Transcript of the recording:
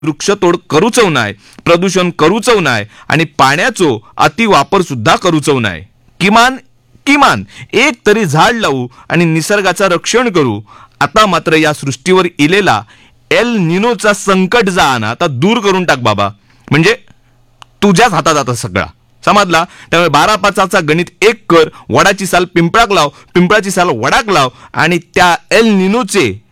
वृक्षतोड करूचव नाय, प्रदूषण करूचव नाय आणि पाण्याचो अतिवापर सुद्धा करूचव नाय. किमान किमान एक तरी झाड लावू आणि निसर्गाचा रक्षण करू. आता मात्र या सृष्टीवर इलेला एल निनोचा संकट जा ना आता दूर करून टाक बाबा. म्हणजे तुझ्याच हातात आता सगळा समजला. त्यामुळे 12-5चा गणित एक कर, वडाची साल पिंपळाक लाव, पिंपळाची साल वडाक लाव आणि त्या एल निनोचे